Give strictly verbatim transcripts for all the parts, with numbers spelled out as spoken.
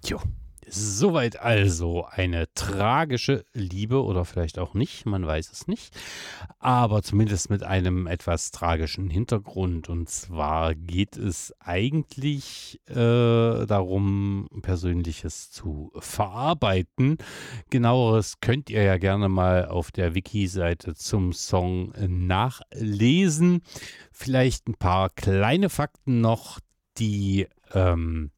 Tja, soweit also eine tragische Liebe oder vielleicht auch nicht, man weiß es nicht, aber zumindest mit einem etwas tragischen Hintergrund. Und zwar geht es eigentlich äh, darum, Persönliches zu verarbeiten. Genaueres könnt ihr ja gerne mal auf der Wiki-Seite zum Song nachlesen. Vielleicht ein paar kleine Fakten noch, die ähm,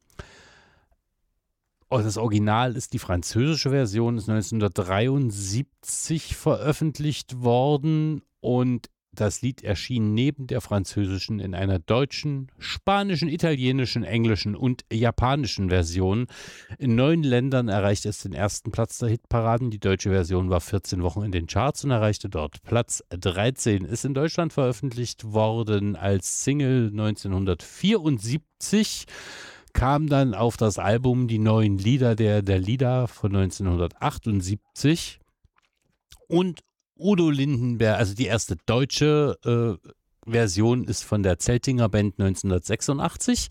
Oh, das Original ist die französische Version, ist neunzehnhundertdreiundsiebzig veröffentlicht worden und das Lied erschien neben der französischen in einer deutschen, spanischen, italienischen, englischen und japanischen Version. In neun Ländern erreichte es den ersten Platz der Hitparaden. Die deutsche Version war vierzehn Wochen in den Charts und erreichte dort Platz dreizehn. Ist in Deutschland veröffentlicht worden als Single neunzehnhundertvierundsiebzig. Kam dann auf das Album Die neuen Lieder der, der Lieder von neunzehnhundertachtundsiebzig und Udo Lindenberg, also die erste deutsche äh, Version ist von der Zeltinger Band neunzehnhundertsechsundachtzig.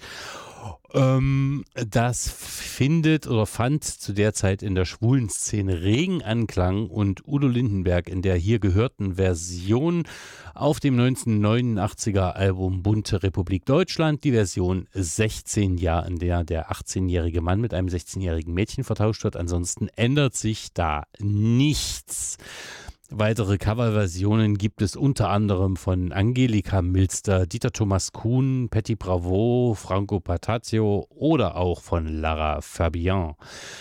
Ähm, das findet oder fand zu der Zeit in der schwulen Szene regen Anklang und Udo Lindenberg in der hier gehörten Version auf dem neunzehnhundertneunundachtziger Album Bunte Republik Deutschland, die Version sechzehn Jahre, in der der achtzehnjährige Mann mit einem sechzehnjährigen Mädchen vertauscht wird. Ansonsten ändert sich da nichts. Weitere Coverversionen gibt es unter anderem von Angelika Milster, Dieter Thomas Kuhn, Patti Bravo, Franco Battiato oder auch von Lara Fabian.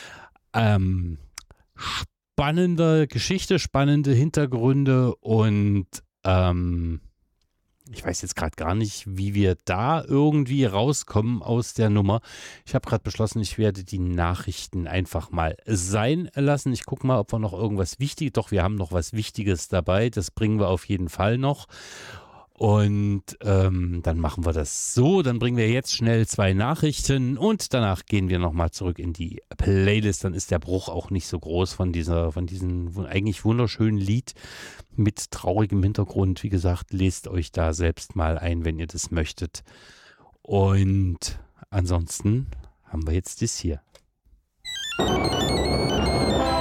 Ähm, spannende Geschichte, spannende Hintergründe und ähm, ich weiß jetzt gerade gar nicht, wie wir da irgendwie rauskommen aus der Nummer. Ich habe gerade beschlossen, ich werde die Nachrichten einfach mal sein lassen. Ich gucke mal, ob wir noch irgendwas Wichtiges, doch wir haben noch was Wichtiges dabei. Das bringen wir auf jeden Fall noch. Und ähm, dann machen wir das so. Dann bringen wir jetzt schnell zwei Nachrichten und danach gehen wir nochmal zurück in die Playlist. Dann ist der Bruch auch nicht so groß von dieser, von diesem eigentlich wunderschönen Lied mit traurigem Hintergrund. Wie gesagt, lest euch da selbst mal ein, wenn ihr das möchtet. Und ansonsten haben wir jetzt das hier.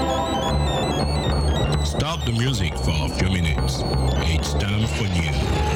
Stop the music for a few minutes. It's time for news.